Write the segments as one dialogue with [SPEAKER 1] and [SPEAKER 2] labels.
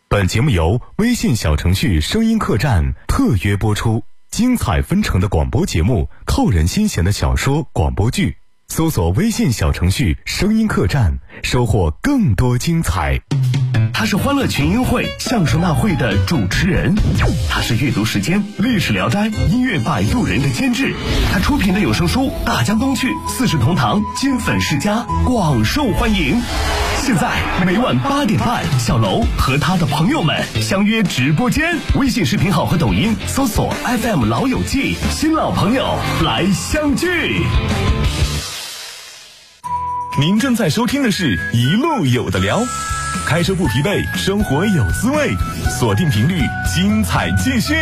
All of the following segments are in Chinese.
[SPEAKER 1] 本节目由微信小程序声音客栈特约播出，精彩纷呈的广播节目，扣人心弦的小说广播剧，搜索微信小程序声音客栈，收获更多精彩。
[SPEAKER 2] 他是欢乐群英会相声大会的主持人，他是阅读时间历史聊斋音乐摆渡人的监制，他出品的有声书大江东去四世同堂金粉世家广受欢迎。现在每晚8点半，小楼和他的朋友们相约直播间，微信视频号和抖音搜索 FM 老友记，新老朋友来相聚。
[SPEAKER 3] 您正在收听的是一路有的聊，开车不疲惫，生活有滋味，锁定频率，精彩继续。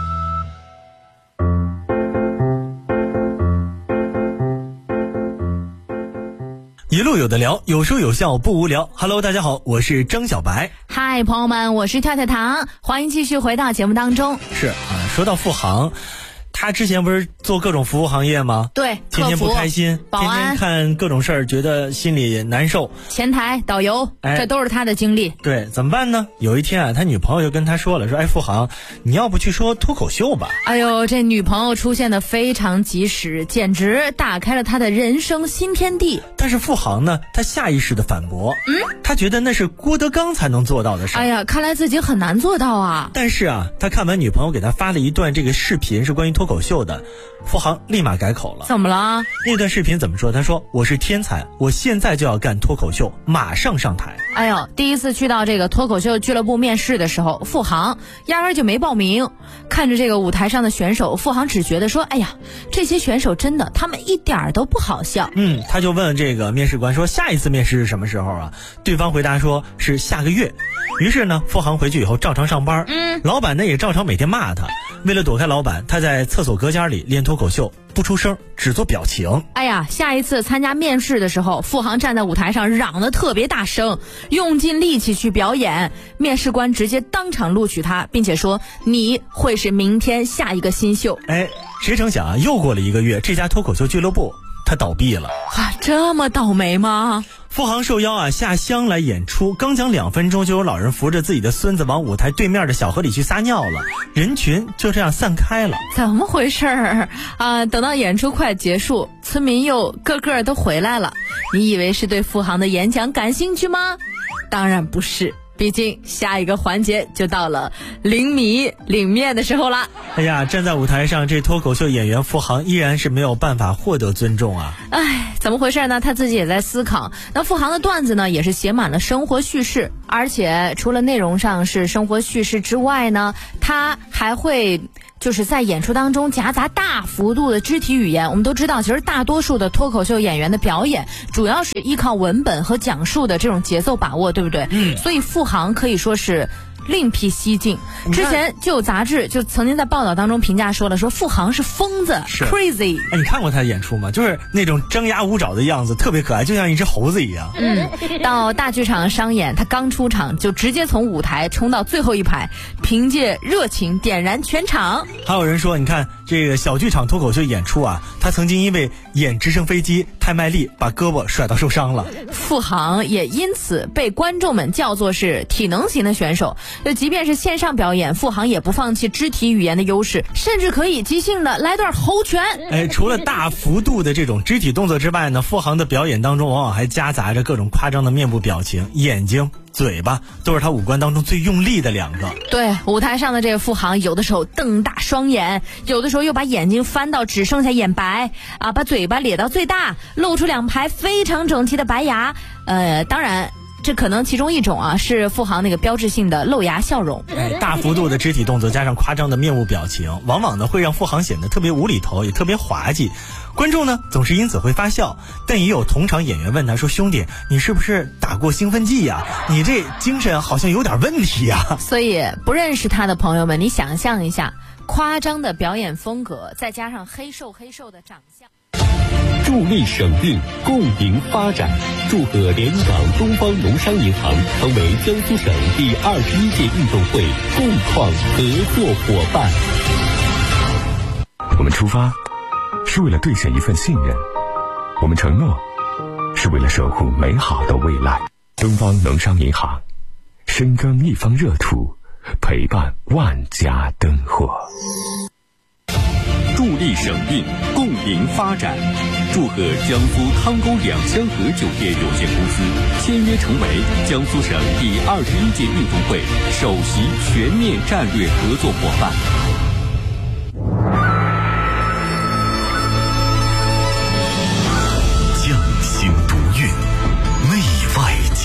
[SPEAKER 4] 一路有的聊，有说有笑不无聊。Hello， 大家好，我是张小白。
[SPEAKER 5] 嗨，朋友们，我是跳跳糖，欢迎继续回到节目当中。
[SPEAKER 4] 是啊，说到付航，他之前不是做各种服务行业吗？
[SPEAKER 5] 对，
[SPEAKER 4] 天天不开心，
[SPEAKER 5] 保安，
[SPEAKER 4] 天天看各种事儿，觉得心里难受。
[SPEAKER 5] 前台、导游，这都是他的经历。
[SPEAKER 4] 对，怎么办呢？有一天啊，他女朋友就跟他说了，说：“哎，付航，你要不去说脱口秀吧？”
[SPEAKER 5] 哎呦，这女朋友出现的非常及时，简直打开了他的人生新天地。
[SPEAKER 4] 但是付航呢，他下意识的反驳，他觉得那是郭德纲才能做到的事。
[SPEAKER 5] 哎呀，看来自己很难做到啊。
[SPEAKER 4] 但是啊，他看完女朋友给他发了一段这个视频，是关于脱口秀的，付航立马改口了。
[SPEAKER 5] 怎么了？
[SPEAKER 4] 那段视频怎么说？他说：“我是天才，我现在就要干脱口秀，马上上台。”
[SPEAKER 5] 哎呦，第一次去到这个脱口秀俱乐部面试的时候，付航压根就没报名。看着这个舞台上的选手，付航只觉得说：“哎呀，这些选手真的，他们一点都不好笑。”
[SPEAKER 4] 他就问这个面试官说：“下一次面试是什么时候啊？”对方回答说是下个月。于是呢，付航回去以后照常上班，老板呢也照常每天骂他。为了躲开老板，他在厕所隔间里练脱口秀，不出声，只做表情。
[SPEAKER 5] 哎呀，下一次参加面试的时候，付航站在舞台上嚷得特别大声，用尽力气去表演。面试官直接当场录取他，并且说：“你会是明天下一个新秀。”
[SPEAKER 4] 哎，谁成想啊，又过了1个月，这家脱口秀俱乐部他倒闭了。
[SPEAKER 5] 这么倒霉吗？
[SPEAKER 4] 付航受邀啊下乡来演出，刚讲2分钟，就有老人扶着自己的孙子往舞台对面的小河里去撒尿了，人群就这样散开了。
[SPEAKER 5] 怎么回事啊？等到演出快结束，村民又个个都回来了。你以为是对付航的演讲感兴趣吗？当然不是。毕竟下一个环节就到了领米领面的时候了。
[SPEAKER 4] 哎呀，站在舞台上，这脱口秀演员付航依然是没有办法获得尊重啊。
[SPEAKER 5] 哎，怎么回事呢？他自己也在思考。那付航的段子呢，也是写满了生活叙事，而且除了内容上是生活叙事之外呢，他还会就是在演出当中夹杂大幅度的肢体语言。我们都知道，其实大多数的脱口秀演员的表演主要是依靠文本和讲述的这种节奏把握，对不对？所以付航可以说是另辟蹊径。之前就有杂志就曾经在报道当中评价说了，说付航是疯子 ，crazy。
[SPEAKER 4] 哎，你看过他的演出吗？就是那种张牙舞爪的样子，特别可爱，就像一只猴子一样。
[SPEAKER 5] 到大剧场商演，他刚出场就直接从舞台冲到最后一排，凭借热情点燃全场。
[SPEAKER 4] 还有人说，你看这个小剧场脱口秀演出啊，他曾经因为演直升飞机太卖力，把胳膊甩到受伤了。
[SPEAKER 5] 付航也因此被观众们叫做是体能型的选手。就即便是线上表演，付航也不放弃肢体语言的优势，甚至可以即兴的来段猴拳。
[SPEAKER 4] 哎，除了大幅度的这种肢体动作之外呢，付航的表演当中往往还夹杂着各种夸张的面部表情，眼睛、嘴巴都是他五官当中最用力的2个。
[SPEAKER 5] 对，舞台上的这个付航，有的时候瞪大双眼，有的时候又把眼睛翻到只剩下眼白啊，把嘴巴咧到最大，露出2排非常整齐的白牙。当然这可能其中一种啊是付航那个标志性的露牙笑容。
[SPEAKER 4] 大幅度的肢体动作加上夸张的面部表情，往往呢会让付航显得特别无厘头，也特别滑稽。观众呢总是因此会发笑，但也有同场演员问他说：“兄弟，你是不是打过兴奋剂呀？你这精神好像有点问题呀。”
[SPEAKER 5] 所以不认识他的朋友们，你想象一下，夸张的表演风格，再加上黑瘦的长相。
[SPEAKER 6] 助力省定，共赢发展。祝贺连云港东方农商银行成为江苏省第21届运动会共创合作伙伴。
[SPEAKER 1] 我们出发是为了兑现一份信任，我们承诺是为了守护美好的未来。东方农商银行
[SPEAKER 6] 深耕一方热土，陪伴万家灯火。助力省运，共赢发展。祝贺江苏汤沟两香河酒店有限公司签约成为江苏省第21届运动会首席全面战略合作伙伴。